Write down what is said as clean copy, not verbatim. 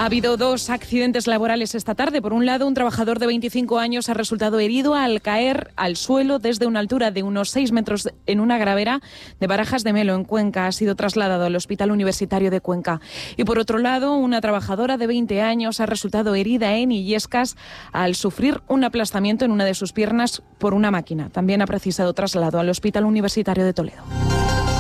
Ha habido dos accidentes laborales esta tarde. Por un lado, un trabajador de 25 años ha resultado herido al caer al suelo desde una altura de unos 6 metros en una gravera de Barajas de Melo, en Cuenca. Ha sido trasladado al Hospital Universitario de Cuenca. Y por otro lado, una trabajadora de 20 años ha resultado herida en Illescas al sufrir un aplastamiento en una de sus piernas por una máquina. También ha precisado traslado al Hospital Universitario de Toledo.